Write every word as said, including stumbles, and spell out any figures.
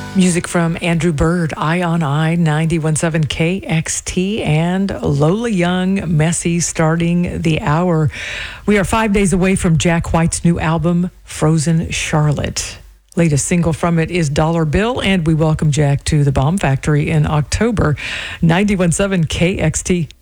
Music from Andrew Bird, Eye on Eye, ninety-one point seven K X T, and Lola Young, Messy, starting the hour. We are five days away from Jack White's new album, Frozen Charlotte. Latest single from it is Dollar Bill, and we welcome Jack to the Bomb Factory in October. ninety-one point seven K X T.